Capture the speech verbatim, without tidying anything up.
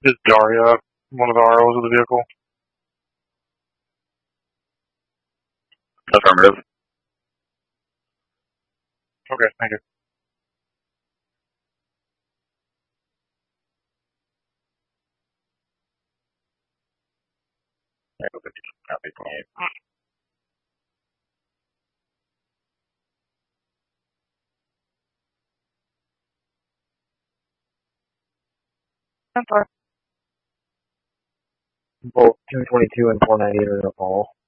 Is Daria one of the R Os of the vehicle? Affirmative. Okay, thank you. Echo fifty-two, copy twenty-eight. Both two twenty-two and four ninety-eight are going to fall.